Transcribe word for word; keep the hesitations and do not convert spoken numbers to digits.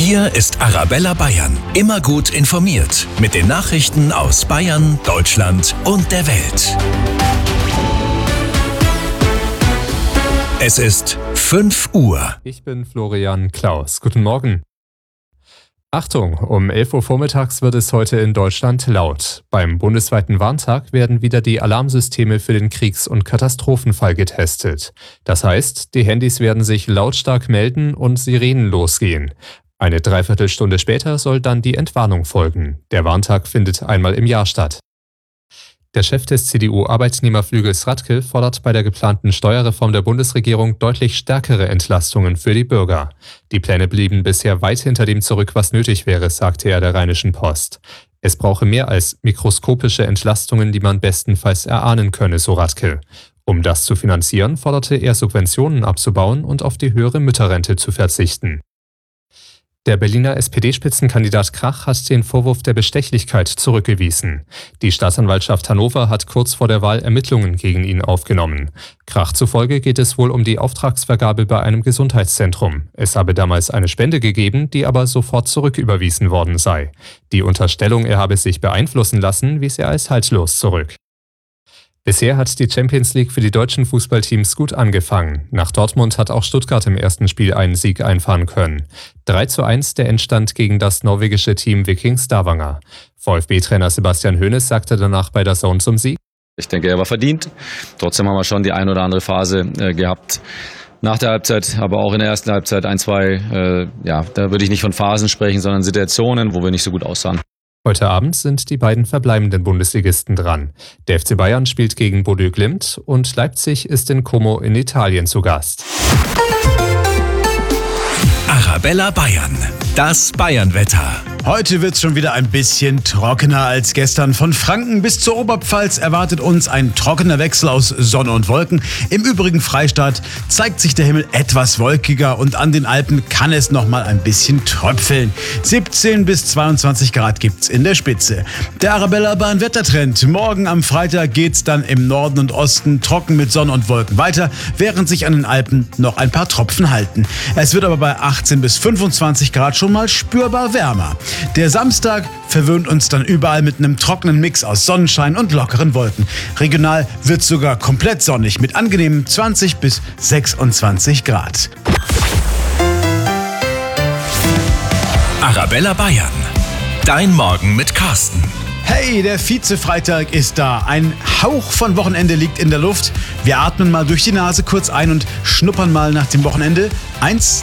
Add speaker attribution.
Speaker 1: Hier ist Arabella Bayern. Immer gut informiert mit den Nachrichten aus Bayern, Deutschland und der Welt. Es ist fünf Uhr.
Speaker 2: Ich bin Florian Klaus. Guten Morgen. Achtung, um elf Uhr vormittags wird es heute in Deutschland laut. Beim bundesweiten Warntag werden wieder die Alarmsysteme für den Kriegs- und Katastrophenfall getestet. Das heißt, die Handys werden sich lautstark melden und Sirenen losgehen. Eine Dreiviertelstunde später soll dann die Entwarnung folgen. Der Warntag findet einmal im Jahr statt. Der Chef des C D U-Arbeitnehmerflügels Radke fordert bei der geplanten Steuerreform der Bundesregierung deutlich stärkere Entlastungen für die Bürger. Die Pläne blieben bisher weit hinter dem zurück, was nötig wäre, sagte er der Rheinischen Post. Es brauche mehr als mikroskopische Entlastungen, die man bestenfalls erahnen könne, so Radke. Um das zu finanzieren, forderte er Subventionen abzubauen und auf die höhere Mütterrente zu verzichten. Der Berliner S P D-Spitzenkandidat Krach hat den Vorwurf der Bestechlichkeit zurückgewiesen. Die Staatsanwaltschaft Hannover hat kurz vor der Wahl Ermittlungen gegen ihn aufgenommen. Krach zufolge geht es wohl um die Auftragsvergabe bei einem Gesundheitszentrum. Es habe damals eine Spende gegeben, die aber sofort zurücküberwiesen worden sei. Die Unterstellung, er habe sich beeinflussen lassen, wies er als haltlos zurück. Bisher hat die Champions League für die deutschen Fußballteams gut angefangen. Nach Dortmund hat auch Stuttgart im ersten Spiel einen Sieg einfahren können. drei zu eins der Endstand gegen das norwegische Team Viking Stavanger. VfB-Trainer Sebastian Hoeneß sagte danach bei der Zone zum Sieg:
Speaker 3: Ich denke, er war verdient. Trotzdem haben wir schon die ein oder andere Phase äh, gehabt. Nach der Halbzeit, aber auch in der ersten Halbzeit ein, zwei, äh, ja, da würde ich nicht von Phasen sprechen, sondern Situationen, wo wir nicht so gut aussahen.
Speaker 2: Heute Abend sind die beiden verbleibenden Bundesligisten dran. Der F C Bayern spielt gegen Bodø Glimt und Leipzig ist in Como in Italien zu Gast.
Speaker 1: Arabella Bayern, das Bayernwetter.
Speaker 4: Heute wird es schon wieder ein bisschen trockener als gestern. Von Franken bis zur Oberpfalz erwartet uns ein trockener Wechsel aus Sonne und Wolken. Im übrigen Freistaat zeigt sich der Himmel etwas wolkiger und an den Alpen kann es noch mal ein bisschen tröpfeln. siebzehn bis zweiundzwanzig Grad gibt's in der Spitze. Der Arabella Bayern Wettertrend. Morgen am Freitag geht's dann im Norden und Osten trocken mit Sonne und Wolken weiter, während sich an den Alpen noch ein paar Tropfen halten. Es wird aber bei achtzehn bis fünfundzwanzig Grad schon mal spürbar wärmer. Der Samstag verwöhnt uns dann überall mit einem trockenen Mix aus Sonnenschein und lockeren Wolken. Regional wird sogar komplett sonnig mit angenehmen zwanzig bis sechsundzwanzig Grad.
Speaker 1: Arabella Bayern, dein Morgen mit Carsten.
Speaker 4: Hey, der Vize-Freitag ist da. Ein Hauch von Wochenende liegt in der Luft. Wir atmen mal durch die Nase kurz ein und schnuppern mal nach dem Wochenende. Eins,